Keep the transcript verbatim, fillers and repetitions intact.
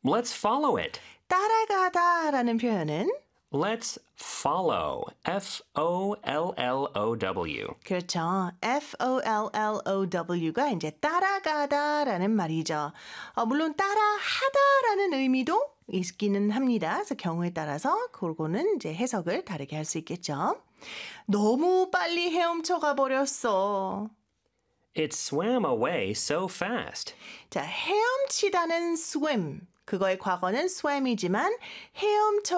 Let's follow it. 따라가다라는 표현은 Let's follow. F O L L O W. 그렇죠. F O L L O W가 이제 따라가다라는 말이죠. 어, 물론 따라하다라는 의미도 있기는 합니다. 그래서 경우에 따라서 그거는 이제 해석을 다르게 할 수 있겠죠. 너무 빨리 헤엄쳐 가버렸어. It swam away so fast. 자, 헤엄치다는 swim. 그거의 과거는 swam이지만 헤엄쳐